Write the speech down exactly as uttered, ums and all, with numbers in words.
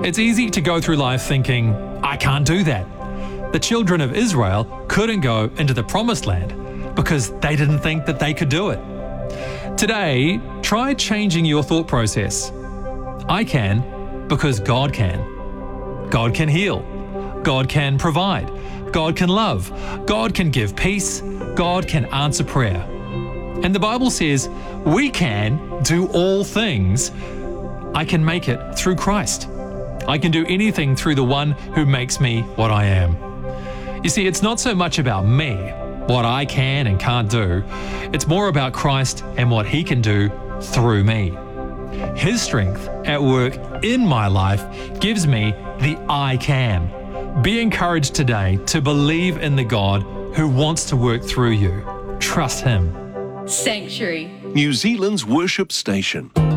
It's easy to go through life thinking, I can't do that. The children of Israel couldn't go into the promised land because they didn't think that they could do it. Today, try changing your thought process. I can because God can. God can heal. God can provide. God can love. God can give peace. God can answer prayer. And the Bible says we can do all things. I can make it through Christ. I can do anything through the one who makes me what I am. You see, it's not so much about me, what I can and can't do. It's more about Christ and what He can do through me. His strength at work in my life gives me the I can. Be encouraged today to believe in the God who wants to work through you. Trust Him. Sanctuary, New Zealand's worship station.